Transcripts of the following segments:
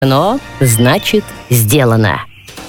но значит сделано.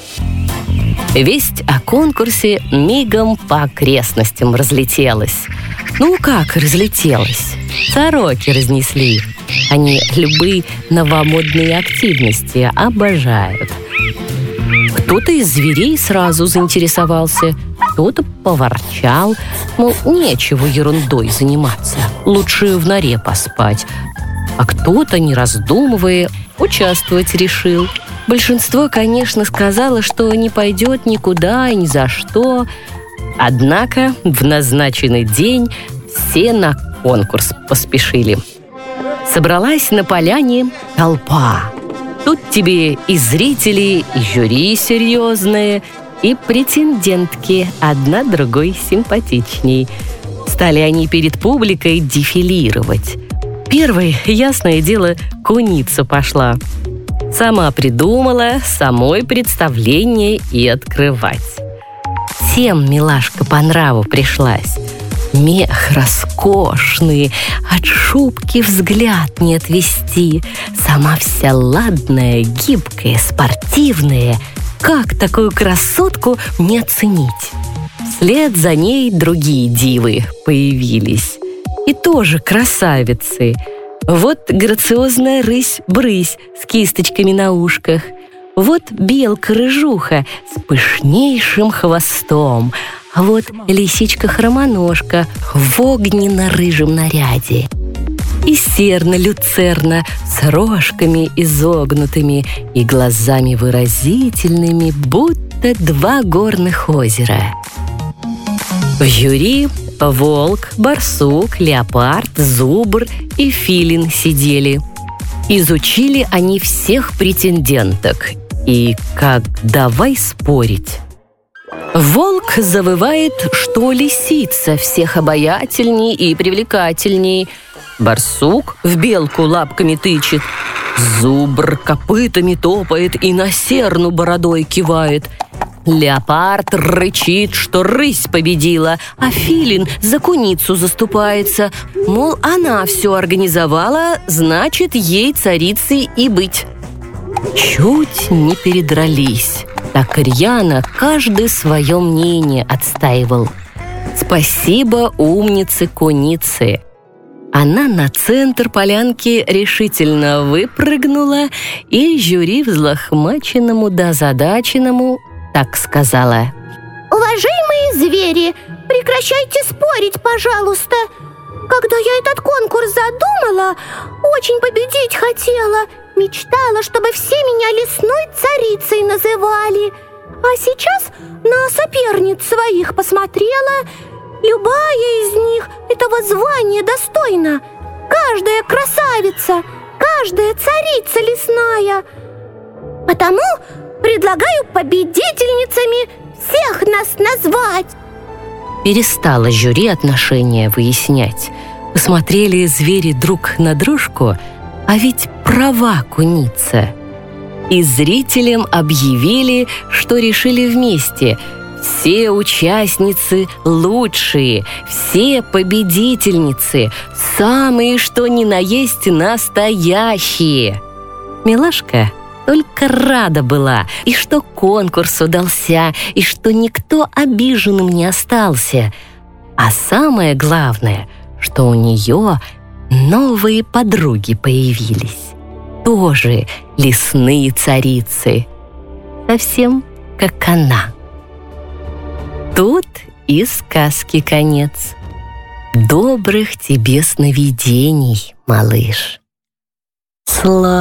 Весть о конкурсе мигом по окрестностям разлетелась. Ну как разлетелась? Сороки разнесли. Они любые новомодные активности обожают. Кто-то из зверей сразу заинтересовался, кто-то поворчал, мол, нечего ерундой заниматься, лучше в норе поспать. А кто-то, не раздумывая, участвовать решил. Большинство, конечно, сказало, что не пойдет никуда и ни за что. Однако в назначенный день все на конкурс поспешили. Собралась на поляне толпа. Тут тебе и зрители, и жюри серьезные, и претендентки, одна другой симпатичней. Стали они перед публикой дефилировать. Первой, ясное дело, куница пошла. Сама придумала, самой представление и открывать. Всем милашка по нраву пришлась. Мех роскошный, от шубки взгляд не отвести. Сама вся ладная, гибкая, спортивная. Как такую красотку не оценить? Вслед за ней другие дивы появились. И тоже красавицы. Вот грациозная рысь-брысь с кисточками на ушках. Вот белка-рыжуха с пышнейшим хвостом. А вот лисичка-хромоножка в огненно-рыжем наряде. И серна-люцерна с рожками изогнутыми и глазами выразительными, будто два горных озера. В жюри волк, барсук, леопард, зубр и филин сидели. Изучили они всех претенденток. И как давай спорить. Волк завывает, что лисица всех обаятельней и привлекательней. Барсук в белку лапками тычет. Зубр копытами топает и на серну бородой кивает. Леопард рычит, что рысь победила, а филин за куницу заступается. Мол, она все организовала, значит, ей царицей и быть. Чуть не передрались. Так рьяно каждый свое мнение отстаивал. Спасибо умнице кунице. Она на центр полянки решительно выпрыгнула, и жюри взлохмаченному да озадаченному так сказала: «Уважаемые звери, прекращайте спорить, пожалуйста. Когда я этот конкурс задумала, очень победить хотела. Мечтала, чтобы все меня лесной царицей называли. А сейчас на соперниц своих посмотрела. Любая из них этого звания достойна. Каждая красавица, каждая царица лесная. Потому предлагаю победительницами всех нас назвать». Перестало жюри отношения выяснять. Посмотрели звери друг на дружку, а ведь права куница. И зрителям объявили, что решили вместе. Все участницы лучшие, все победительницы, самые что ни на есть настоящие. Милашка только рада была, и что конкурс удался, и что никто обиженным не остался. А самое главное, что у нее новые подруги появились. Тоже лесные царицы. Совсем как она. Тут и сказки конец. Добрых тебе сновидений, малыш.